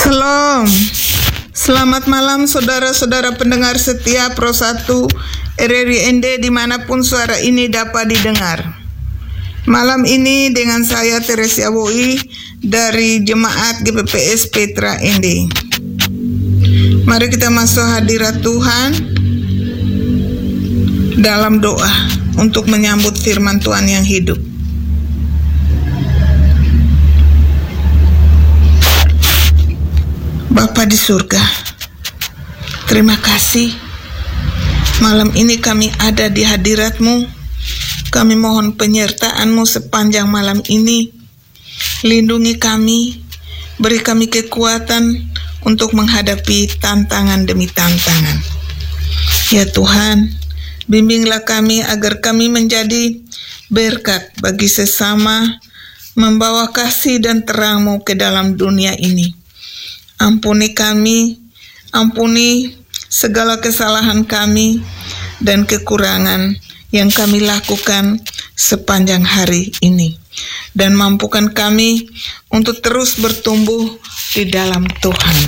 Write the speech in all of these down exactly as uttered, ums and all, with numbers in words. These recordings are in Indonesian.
Shalom. Selamat malam saudara-saudara pendengar setia Pro satu R R I N D dimanapun suara ini dapat didengar. Malam ini dengan saya Teresia Woi dari Jemaat G P P S Petra N D. Mari kita masuk hadirat Tuhan dalam doa untuk menyambut firman Tuhan yang hidup. Bapa di surga, terima kasih malam ini kami ada di hadirat-Mu. Kami mohon penyertaan-Mu sepanjang malam ini. Lindungi kami, beri kami kekuatan untuk menghadapi tantangan demi tantangan. Ya Tuhan, bimbinglah kami agar kami menjadi berkat bagi sesama, membawa kasih dan terang-Mu ke dalam dunia ini. Ampuni kami, ampuni segala kesalahan kami dan kekurangan yang kami lakukan sepanjang hari ini. Dan mampukan kami untuk terus bertumbuh di dalam Tuhan.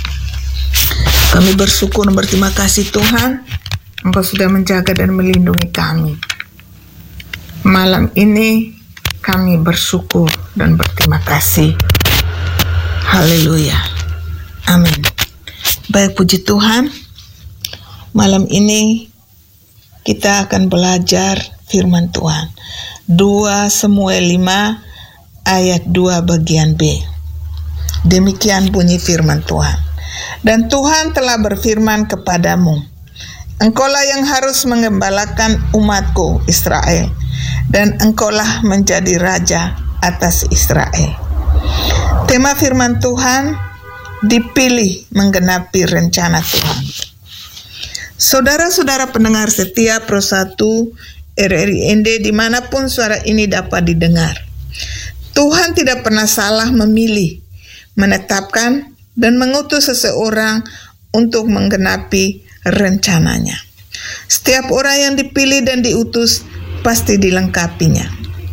Kami bersyukur dan berterima kasih Tuhan, Engkau sudah menjaga dan melindungi kami. Malam ini kami bersyukur dan berterima kasih. Haleluya. Amin. Baik, puji Tuhan. Malam ini kita akan belajar firman Tuhan. dua Samuel lima ayat dua bagian B. Demikian bunyi firman Tuhan. Dan Tuhan telah berfirman kepadamu, engkaulah yang harus mengembalakan umatku Israel, dan engkaulah menjadi raja atas Israel. Tema firman Tuhan, dipilih menggenapi rencana Tuhan. Saudara-saudara pendengar setia Pro satu R R I N D dimanapun suara ini dapat didengar, Tuhan tidak pernah salah memilih, menetapkan, dan mengutus seseorang untuk menggenapi rencananya. Setiap orang yang dipilih dan diutus pasti dilengkapinya.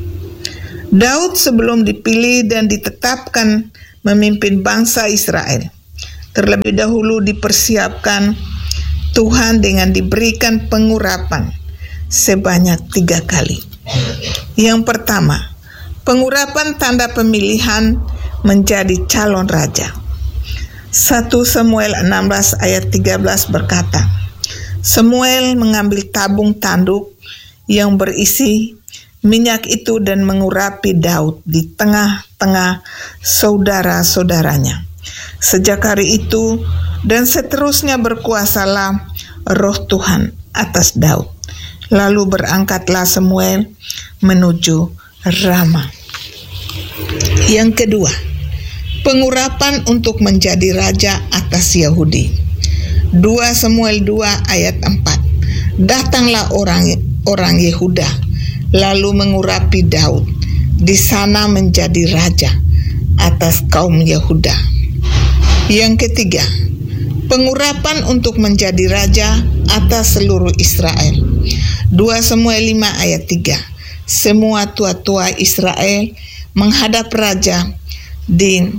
Daud sebelum dipilih dan ditetapkan memimpin bangsa Israel, terlebih dahulu dipersiapkan Tuhan dengan diberikan pengurapan sebanyak tiga kali. Yang pertama, pengurapan tanda pemilihan menjadi calon raja. satu Samuel enam belas ayat tiga belas berkata, Samuel mengambil tabung tanduk yang berisi minyak itu dan mengurapi Daud di tengah-tengah saudara-saudaranya. Sejak hari itu dan seterusnya berkuasalah roh Tuhan atas Daud. Lalu berangkatlah Samuel menuju Rama. Yang kedua, pengurapan untuk menjadi raja atas Yahudi. dua Samuel dua ayat empat. Datanglah orang orang Yehuda lalu mengurapi Daud di sana menjadi raja atas kaum Yehuda. Yang ketiga, pengurapan untuk menjadi raja atas seluruh Israel. dua Samuel lima ayat tiga. Semua tua-tua Israel menghadap raja di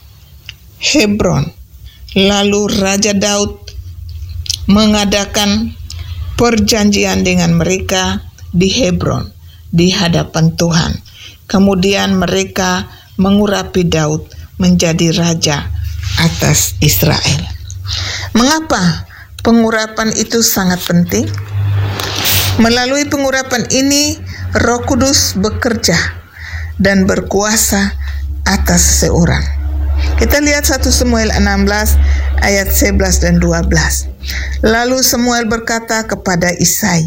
Hebron. Lalu Raja Daud mengadakan perjanjian dengan mereka di Hebron di hadapan Tuhan. Kemudian mereka mengurapi Daud menjadi raja atas Israel. Mengapa pengurapan itu sangat penting? Melalui pengurapan ini, Roh Kudus bekerja dan berkuasa atas seseorang. Kita lihat satu Samuel enam belas ayat sebelas dan dua belas. Lalu Samuel berkata kepada Isai,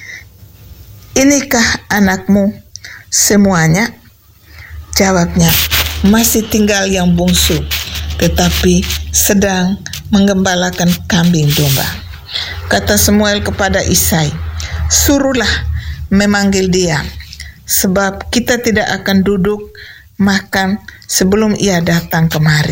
inikah anakmu semuanya? Jawabnya, masih tinggal yang bungsu, tetapi sedang menggembalakan kambing domba. Kata Samuel kepada Isai, suruhlah memanggil dia, sebab kita tidak akan duduk makan sebelum ia datang kemari.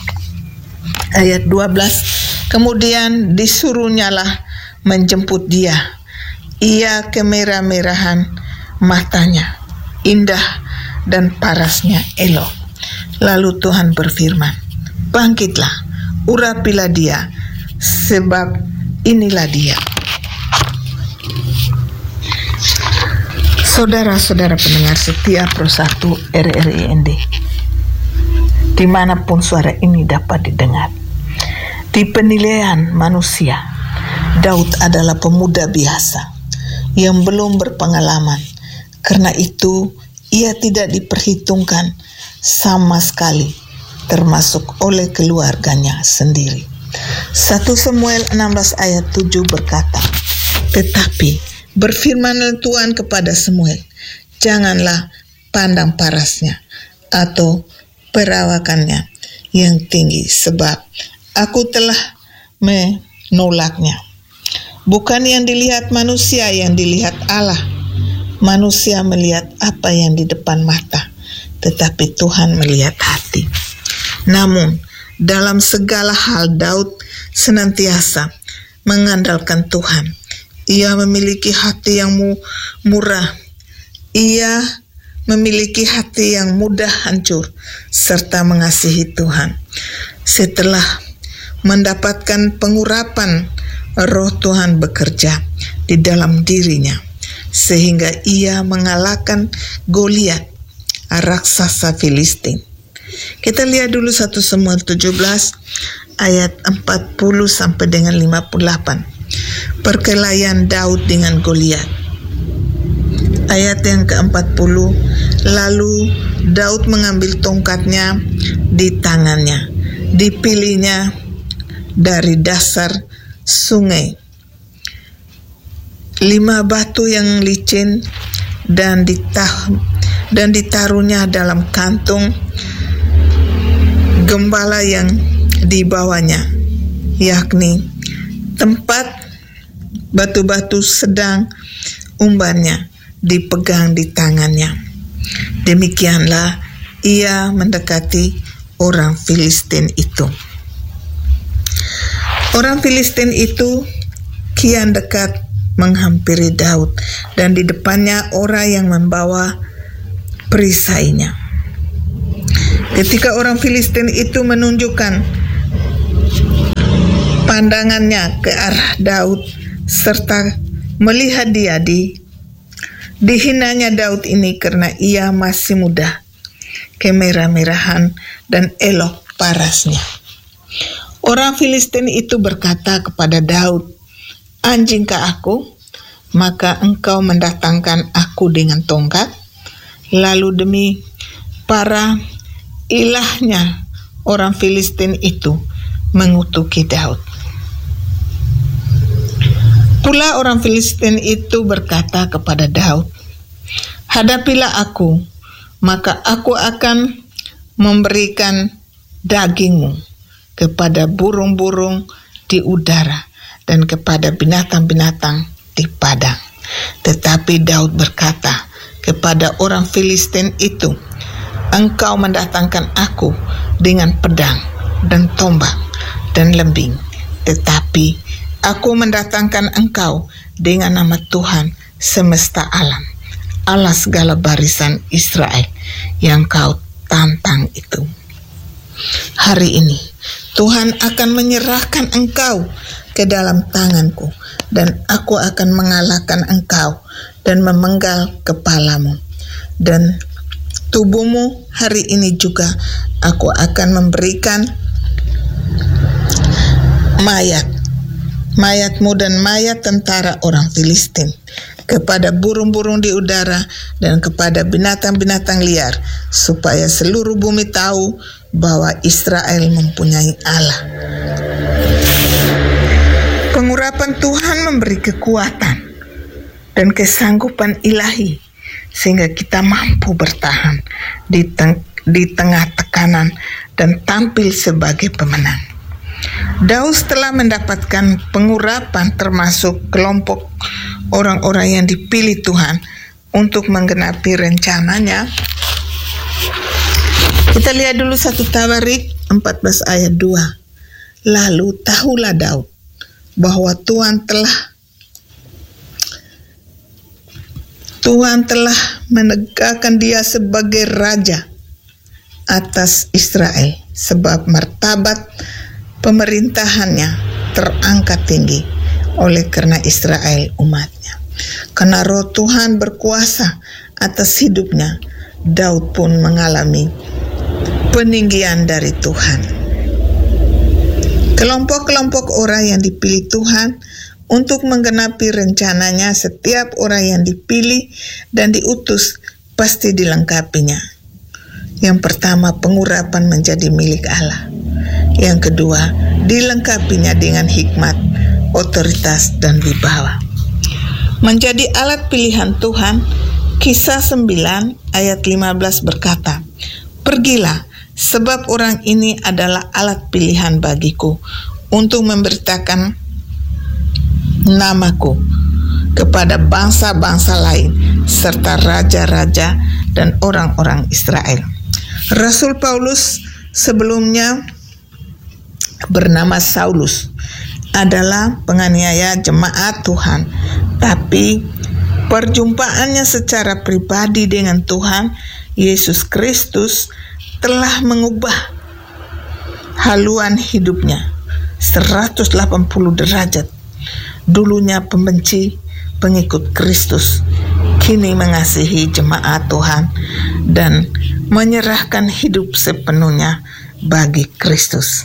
Ayat dua belas, kemudian disuruhnyalah menjemput dia. Ia kemerah-merahan matanya, indah dan parasnya elok. Lalu Tuhan berfirman, Bangkitlah, urapilah dia, sebab inilah dia. Saudara-saudara pendengar setia Pro satu R R I N D, dimanapun suara ini dapat didengar. Di penilaian manusia, Daud adalah pemuda biasa yang belum berpengalaman. Karena itu, ia tidak diperhitungkan sama sekali, termasuk oleh keluarganya sendiri. satu Samuel enam belas ayat tujuh berkata, tetapi berfirmanlah Tuhan kepada Samuel, janganlah pandang parasnya atau perawakannya yang tinggi, sebab aku telah menolaknya. Bukan yang dilihat manusia, yang dilihat Allah. Manusia melihat apa yang di depan mata, tetapi Tuhan melihat hati. Namun, dalam segala hal Daud senantiasa mengandalkan Tuhan. Ia memiliki hati yang murah. Ia memiliki hati yang mudah hancur, serta mengasihi Tuhan. Setelah mendapatkan pengurapan, Roh Tuhan bekerja di dalam dirinya, sehingga ia mengalahkan Goliat, raksasa Filistin. Kita lihat dulu satu Samuel tujuh belas ayat empat puluh sampai dengan lima puluh delapan. Perkelahian Daud dengan Goliat. Ayat yang keempat puluh, lalu Daud mengambil tongkatnya di tangannya, dipilihnya dari dasar sungai lima batu yang licin dan ditah dan ditaruhnya dalam kantung gembala yang dibawanya, yakni tempat batu-batu sedang umbannya dipegang di tangannya. Demikianlah ia mendekati orang Filistin itu. Orang Filistin itu kian dekat menghampiri Daud, dan di depannya orang yang membawa perisainya. Ketika orang Filistin itu menunjukkan pandangannya ke arah Daud serta melihat dia, di dihinanya Daud ini karena ia masih muda, kemerah-merahan dan elok parasnya. Orang Filistin itu berkata kepada Daud, anjingkah aku, maka engkau mendatangkan aku dengan tongkat? Lalu demi para ilahnya, orang Filistin itu mengutuki Daud. Pula orang Filistin itu berkata kepada Daud, hadapilah aku, maka aku akan memberikan dagingmu kepada burung-burung di udara dan kepada binatang-binatang di padang. Tetapi Daud berkata kepada orang Filistin itu, engkau mendatangkan aku dengan pedang dan tombak dan lembing, tetapi aku mendatangkan engkau dengan nama Tuhan semesta alam, Allah segala barisan Israel yang kau tantang itu. Hari ini Tuhan akan menyerahkan engkau ke dalam tanganku, dan aku akan mengalahkan engkau dan memenggal kepalamu, dan tubuhmu hari ini juga aku akan memberikan mayat mayatmu dan mayat tentara orang Filistin kepada burung-burung di udara dan kepada binatang-binatang liar, supaya seluruh bumi tahu bahwa Israel mempunyai Allah. Pengurapan Tuhan memberi kekuatan dan kesanggupan ilahi sehingga kita mampu bertahan di, teng- di tengah tekanan dan tampil sebagai pemenang. Daud setelah mendapatkan pengurapan termasuk kelompok orang-orang yang dipilih Tuhan untuk menggenapi rencananya. Kita lihat dulu satu Tawarik empat belas ayat dua. Lalu tahulah Daud bahwa Tuhan telah Tuhan telah menegakkan dia sebagai raja atas Israel, sebab martabat pemerintahannya terangkat tinggi oleh karena Israel umatnya. Karena roh Tuhan berkuasa atas hidupnya, Daud pun mengalami peninggian dari Tuhan. Kelompok-kelompok orang yang dipilih Tuhan untuk menggenapi rencananya, setiap orang yang dipilih dan diutus pasti dilengkapinya. Yang pertama, pengurapan menjadi milik Allah. Yang kedua, dilengkapinya dengan hikmat, otoritas, dan wibawa. Menjadi alat pilihan Tuhan, Kisah sembilan ayat lima belas berkata, "Pergilah, sebab orang ini adalah alat pilihan bagiku untuk memberitakan namaku kepada bangsa-bangsa lain serta raja-raja dan orang-orang Israel." Rasul Paulus sebelumnya bernama Saulus, adalah penganiaya jemaat Tuhan, tapi perjumpaannya secara pribadi dengan Tuhan Yesus Kristus telah mengubah haluan hidupnya seratus delapan puluh derajat. Dulunya pembenci pengikut Kristus, kini mengasihi jemaat Tuhan dan menyerahkan hidup sepenuhnya bagi Kristus.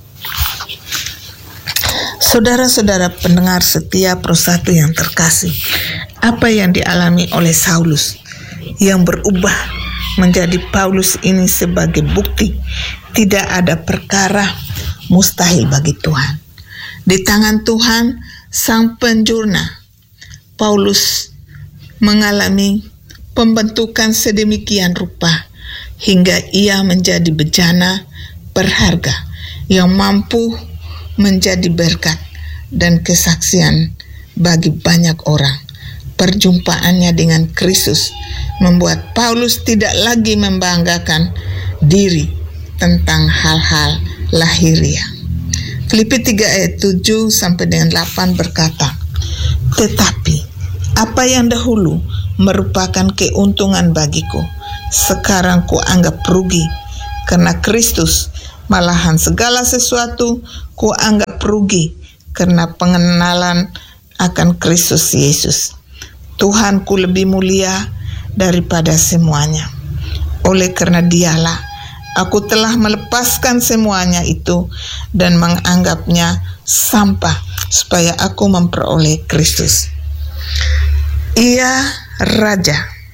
Saudara-saudara pendengar setia Prosatu yang terkasih, apa yang dialami oleh Saulus yang berubah menjadi Paulus ini sebagai bukti tidak ada perkara mustahil bagi Tuhan. Di tangan Tuhan Sang Penjurna, Paulus mengalami pembentukan sedemikian rupa hingga ia menjadi bejana berharga yang mampu menjadi berkat dan kesaksian bagi banyak orang. Perjumpaannya dengan Kristus membuat Paulus tidak lagi membanggakan diri tentang hal-hal lahiriah. Filipi tiga ayat tujuh sampai dengan delapan berkata, "Tetapi apa yang dahulu merupakan keuntungan bagiku, sekarang kuanggap rugi karena Kristus. Malahan segala sesuatu kuanggap rugi karena pengenalan akan Kristus Yesus, Tuhanku lebih mulia daripada semuanya. Oleh karena Dialah aku telah melepaskan semuanya itu dan menganggapnya sampah supaya aku memperoleh Kristus. Ia raja,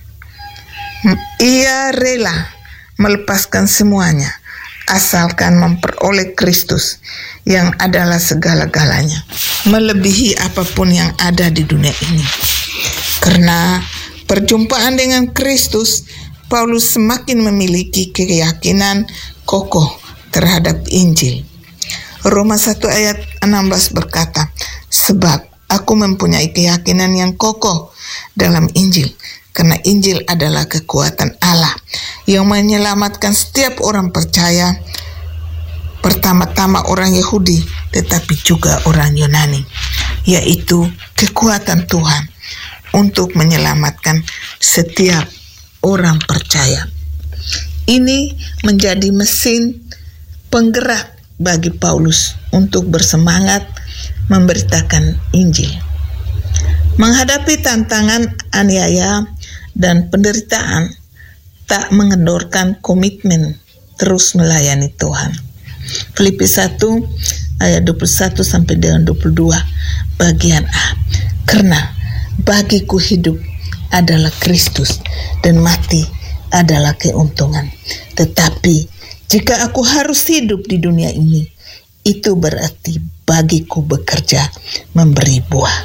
ia rela melepaskan semuanya asalkan memperoleh Kristus yang adalah segala-galanya, melebihi apapun yang ada di dunia ini. Karena perjumpaan dengan Kristus, Paulus semakin memiliki keyakinan kokoh terhadap Injil. Roma satu ayat enam belas berkata, "Sebab aku mempunyai keyakinan yang kokoh dalam Injil, karena Injil adalah kekuatan Allah yang menyelamatkan setiap orang percaya, pertama-tama orang Yahudi, tetapi juga orang Yunani, yaitu kekuatan Tuhan untuk menyelamatkan setiap orang percaya." Ini menjadi mesin penggerak bagi Paulus untuk bersemangat memberitakan Injil. Menghadapi tantangan aniaya dan penderitaan, tak mengendorkan komitmen terus melayani Tuhan. Filipi satu ayat dua puluh satu sampai dengan dua puluh dua bagian A. "Karena bagiku hidup adalah Kristus dan mati adalah keuntungan. Tetapi jika aku harus hidup di dunia ini, itu berarti bagiku bekerja memberi buah."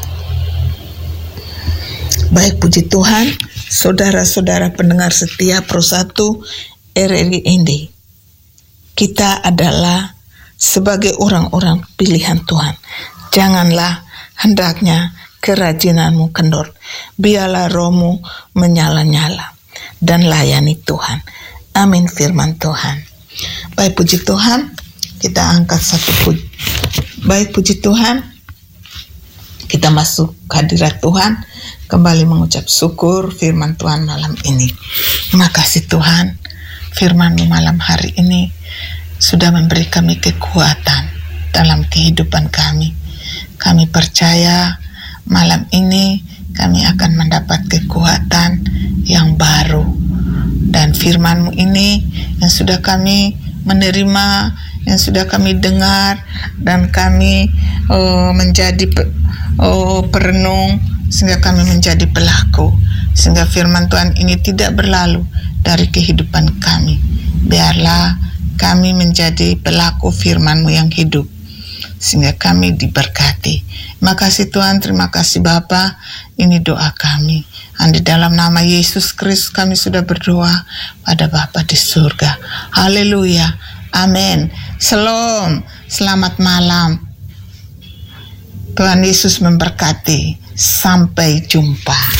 Baik, puji Tuhan, saudara-saudara pendengar setia Prosatu R R I Indi, kita adalah sebagai orang-orang pilihan Tuhan. Janganlah hendaknya kerajinanmu kendor, biarlah rohmu menyala-nyala dan layani Tuhan. Amin firman Tuhan. Baik, puji Tuhan, kita angkat satu puji. Baik, puji Tuhan, kita masuk hadirat Tuhan, kembali mengucap syukur firman Tuhan malam ini. Terima kasih Tuhan, firman-Mu malam hari ini sudah memberi kami kekuatan dalam kehidupan kami. Kami percaya malam ini kami akan mendapat kekuatan yang baru. Dan firman-Mu ini yang sudah kami menerima, yang sudah kami dengar, dan kami uh, menjadi pe- uh, perenung, sehingga kami menjadi pelaku. Sehingga firman Tuhan ini tidak berlalu dari kehidupan kami. Biarlah kami menjadi pelaku firman-Mu yang hidup, sehingga kami diberkati. Terima kasih Tuhan, terima kasih Bapa. Ini doa kami. Dan di dalam nama Yesus Kristus kami sudah berdoa pada Bapa di surga. Haleluya. Amin. Shalom. Selamat malam. Tuhan Yesus memberkati. Sampai jumpa.